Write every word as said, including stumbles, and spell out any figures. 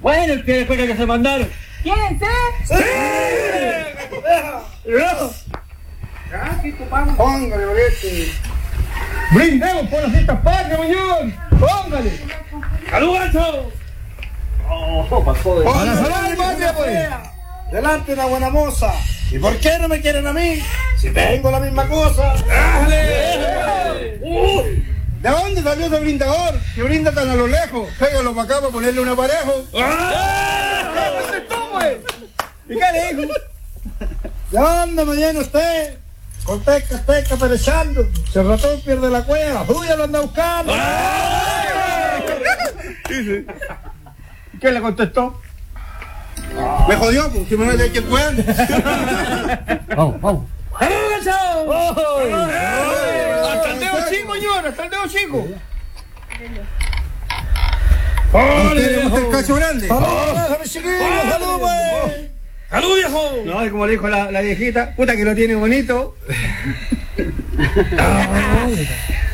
Bueno, el que después que se mandaron. ¿Quieren ser? ¡Sí! ¡No! Ya, ¿qué copamos? Póngale, bolete. ¡Brindemos por las fiestas patrias, Muñoz! ¡Póngale! ¡Salud, Gancho! ¡Oh, pasó de... ¡A la salud, patria, pues! Delante una buena moza. ¿Y por qué no me quieren a mí? Si tengo la misma cosa. ¡Dale! ¡Uh! ¿De dónde salió ese brindador? Que brinda tan a lo lejos. Pégalo para acá para ponerle un aparejo. ¡Ah! ¿Qué contestó, pues? ¿Y qué le dijo? ¿De dónde me viene usted? Con teca, teca, perechando. Si el ratón pierde la cueva, suya lo anda buscando. ¿Qué le contestó? Me jodió, pues, que me voy a decir que puede. Vamos, vamos. Hasta el dedo chico, señor, hasta el dedo chico. ¿A usted le gusta el cacho grande? ¡Salud, pues! ¡Salud, viejo! No, y como le dijo la, la viejita, puta que lo tiene bonito.